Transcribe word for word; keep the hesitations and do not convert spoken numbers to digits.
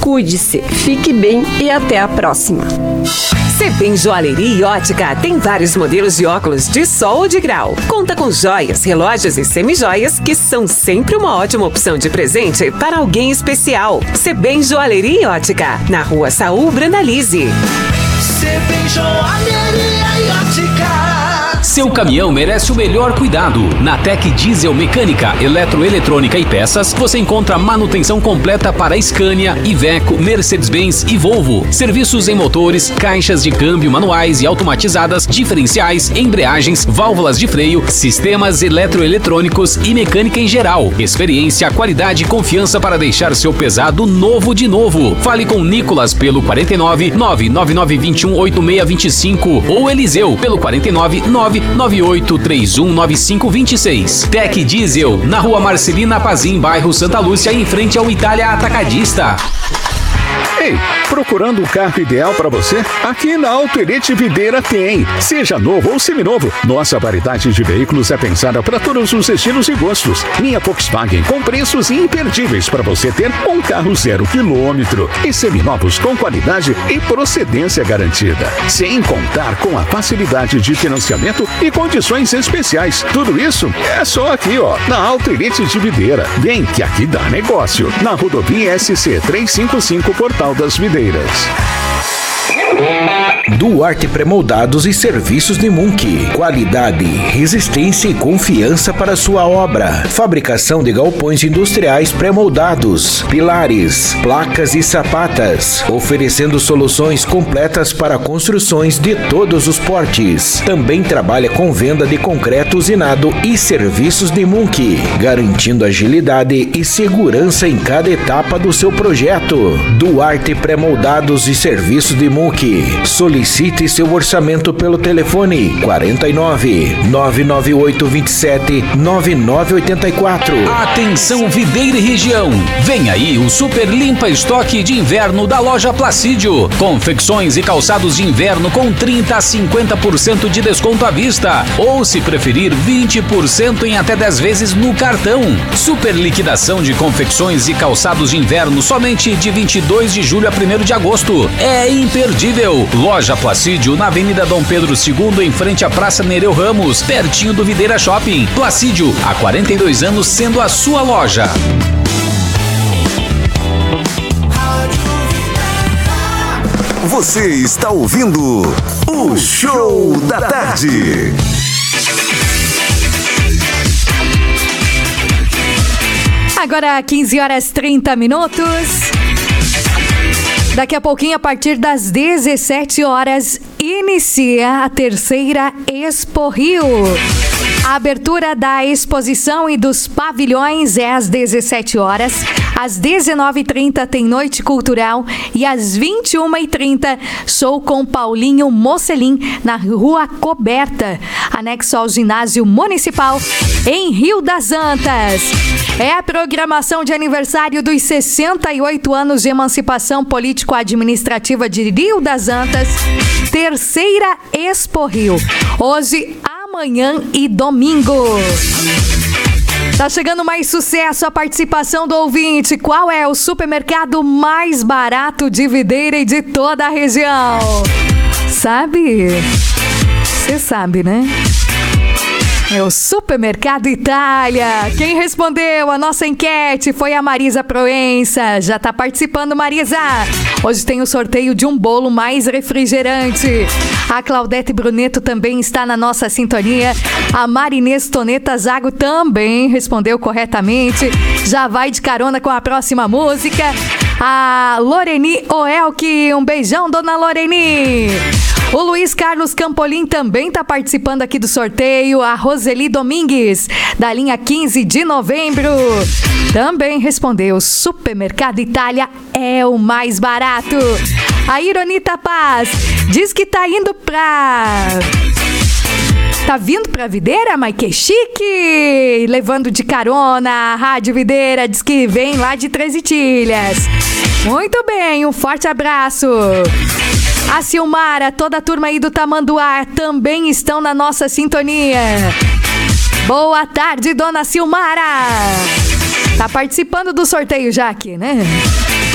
Cuide-se, fique bem e até a próxima. Sebem Joalheria e Ótica tem vários modelos de óculos de sol ou de grau. Conta com joias, relógios e semijoias que são sempre uma ótima opção de presente para alguém especial. Sebem Joalheria e Ótica, na Rua Saul Brandalize. Sebem Joalheria e Ótica. Seu caminhão merece o melhor cuidado. Na Tec Diesel Mecânica, Eletroeletrônica e Peças, você encontra manutenção completa para Scania, Iveco, Mercedes-Benz e Volvo. Serviços em motores, caixas de câmbio manuais e automatizadas, diferenciais, embreagens, válvulas de freio, sistemas eletroeletrônicos e mecânica em geral. Experiência, qualidade e confiança para deixar seu pesado novo de novo. Fale com Nicolas pelo quarenta e nove, nove nove nove, dois um oito seis dois cinco ou Eliseu pelo quarenta e nove, nove nove oito três um nove cinco dois seis. Tec Diesel, na Rua Marcelina Pazim, bairro Santa Lúcia, em frente ao Itália Atacadista. Ei, procurando o carro ideal para você? Aqui na Auto Elite Videira tem. Seja novo ou seminovo, nossa variedade de veículos é pensada para todos os estilos e gostos. Linha Volkswagen com preços imperdíveis para você ter um carro zero quilômetro e seminovos com qualidade e procedência garantida. Sem contar com a facilidade de financiamento e condições especiais. Tudo isso é só aqui, ó, na Auto Elite de Videira. Vem que aqui dá negócio. Na rodovia S C trezentos e cinquenta e cinco, Portal das Videiras. Duarte Premoldados e Serviços de Munk. Qualidade, resistência e confiança para sua obra. Fabricação de galpões industriais pré-moldados, pilares, placas e sapatas. Oferecendo soluções completas para construções de todos os portes. Também trabalha com venda de concreto usinado e serviços de Munk, garantindo agilidade e segurança em cada etapa do seu projeto. Duarte Premoldados e Serviços de Munk. Solicite seu orçamento pelo telefone quarenta e nove, nove nove oito dois sete, nove nove oito quatro. Atenção Videira e região, vem aí o super limpa estoque de inverno da loja Placídio. Confecções e calçados de inverno com trinta a cinquenta por cento de desconto à vista, ou se preferir vinte por cento em até dez vezes no cartão. Super liquidação de confecções e calçados de inverno somente de vinte e dois de julho a primeiro de agosto. É imperdível. Loja Placídio, na Avenida Dom Pedro segundo, em frente à Praça Nereu Ramos, pertinho do Videira Shopping. Placídio, há quarenta e dois anos sendo a sua loja. Você está ouvindo o Show da Tarde. Agora quinze horas e trinta minutos. Daqui a pouquinho, a partir das dezessete horas, inicia a terceira Expo Rio. A abertura da exposição e dos pavilhões é às dezessete horas. Às dezenove e trinta tem noite cultural e às vinte e uma e trinta show com Paulinho Mocelin na Rua Coberta, anexo ao ginásio municipal em Rio das Antas. É a programação de aniversário dos sessenta e oito anos de emancipação político-administrativa de Rio das Antas, terceira Expo Rio. Hoje, amanhã e domingo. Tá chegando mais sucesso, a participação do ouvinte. Qual é o supermercado mais barato de Videira e de toda a região? Sabe? Você sabe, né? É o Supermercado Itália. Quem respondeu a nossa enquete foi a Marisa Proença. Já tá participando, Marisa. Hoje tem o sorteio de um bolo mais refrigerante. A Claudete Bruneto também está na nossa sintonia. A Marinês Toneta Zago também respondeu corretamente. Já vai de carona com a próxima música. A Loreni Oelke. Um beijão, dona Loreni. O Luiz Carlos Campolim também está participando aqui do sorteio. A Roseli Domingues, da linha quinze de novembro, também respondeu: Supermercado Itália é o mais barato. A Ironita Paz diz que tá indo pra... Tá vindo pra Videira, mas que chique! Levando de carona a Rádio Videira, diz que vem lá de Três Itilhas. Muito bem, um forte abraço. A Silmara, toda a turma aí do Tamanduá também estão na nossa sintonia. Boa tarde, dona Silmara. Tá participando do sorteio já aqui, né?